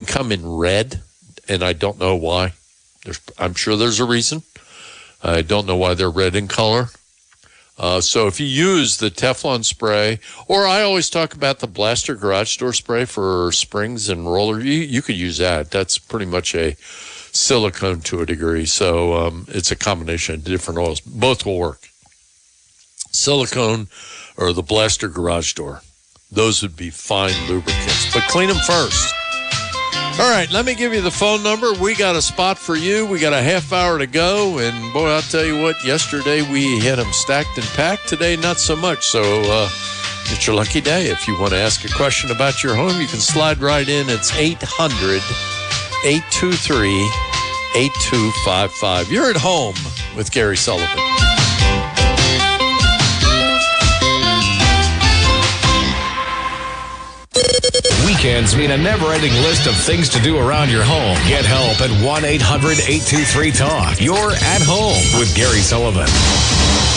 come in red, and I don't know why. I'm sure there's a reason. I don't know why they're red in color. So if you use the Teflon spray, or I always talk about the Blaster garage door spray for springs and roller, you could use that. That's pretty much a silicone to a degree. So it's a combination of different oils. Both will work. Silicone or the Blaster garage door. Those would be fine lubricants, but clean them first. All right, let me give you the phone number. We got a spot for you. We got a half hour to go. And, boy, I'll tell you what, yesterday we had them stacked and packed. Today, not so much. So it's your lucky day. If you want to ask a question about your home, you can slide right in. It's 800-823-8255. You're at home with Gary Sullivan. Weekends mean a never-ending list of things to do around your home. Get help at 1-800-823-TALK. You're at home with Gary Sullivan.